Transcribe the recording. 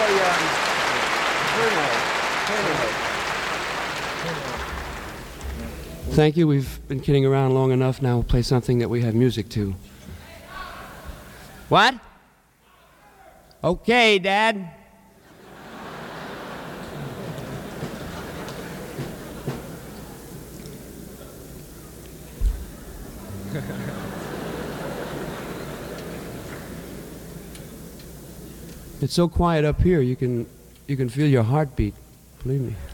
Thank you. We've been kidding around long enough. Now we'll play something that we have music to. What? Okay, Dad. It's so quiet up here, you can feel your heartbeat, believe me.